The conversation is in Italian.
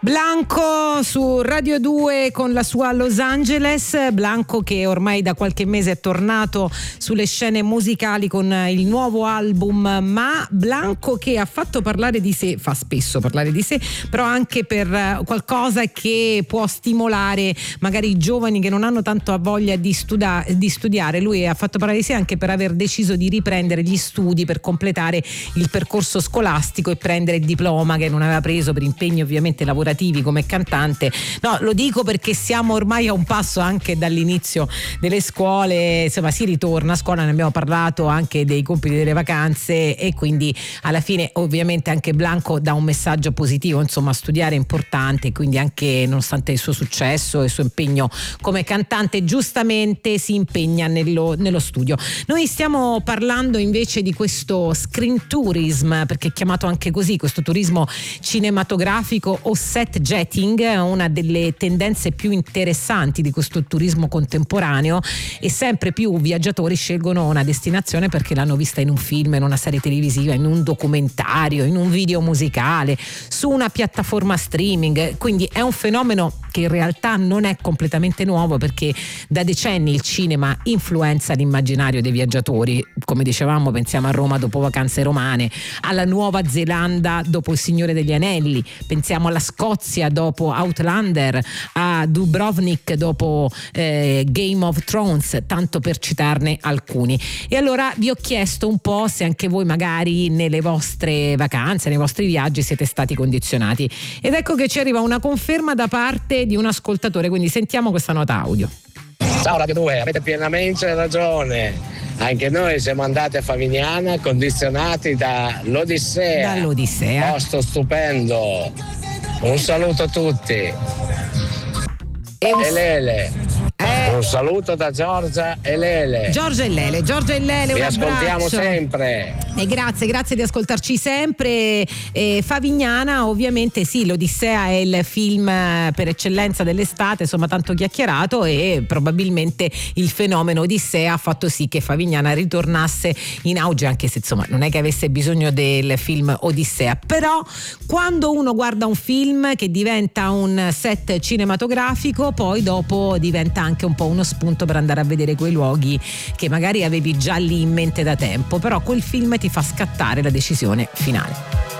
Blanco su Radio 2 con la sua Los Angeles. Blanco che ormai da qualche mese è tornato sulle scene musicali con il nuovo album, ma Blanco che ha fatto parlare di sé, fa spesso parlare di sé, però anche per qualcosa che può stimolare magari i giovani che non hanno tanto voglia di studiare. Lui ha fatto parlare di sé anche per aver deciso di riprendere gli studi per completare il percorso scolastico e prendere il diploma che non aveva preso per impegni ovviamente lavorativi come cantante. No, lo dico perché siamo ormai a un passo anche dall'inizio delle scuole, insomma si ritorna a scuola, ne abbiamo parlato anche dei compiti delle vacanze, e quindi alla fine ovviamente anche Blanco dà un messaggio positivo, insomma studiare è importante, quindi anche nonostante il suo successo e il suo impegno come cantante giustamente si impegna nello studio. Noi stiamo parlando invece di questo screen tourism, perché è chiamato anche così, questo turismo cinematografico o set jetting, una delle tendenze più interessanti di questo turismo contemporaneo, e sempre più viaggiatori scelgono una destinazione perché l'hanno vista in un film, in una serie televisiva, in un documentario, in un video musicale, su una piattaforma streaming. Quindi è un fenomeno che in realtà non è completamente nuovo, perché da decenni il cinema influenza l'immaginario dei viaggiatori. Come dicevamo, pensiamo a Roma dopo Vacanze Romane, alla Nuova Zelanda dopo Il Signore degli Anelli, pensiamo alla Scozia dopo Outlander, a Dubrovnik dopo Game of Thrones, tanto per citarne alcuni. E allora vi ho chiesto un po' se anche voi magari nelle vostre vacanze, nei vostri viaggi siete stati condizionati, ed ecco che ci arriva una conferma da parte di un ascoltatore, quindi sentiamo questa nota audio. Ciao Radio 2, avete pienamente ragione. Anche noi siamo andati a Favignana condizionati dall'Odissea. Posto stupendo. Un saluto a tutti. E Lele. Un saluto da Giorgia e Lele. Giorgia e Lele, vi ascoltiamo sempre. E grazie di ascoltarci sempre. Favignana, ovviamente sì, l'Odissea è il film per eccellenza dell'estate, insomma tanto chiacchierato, e probabilmente il fenomeno Odissea ha fatto sì che Favignana ritornasse in auge, anche se insomma non è che avesse bisogno del film Odissea. Però quando uno guarda un film che diventa un set cinematografico, poi dopo diventa anche un po' uno spunto per andare a vedere quei luoghi che magari avevi già lì in mente da tempo, però quel film ti fa scattare la decisione finale.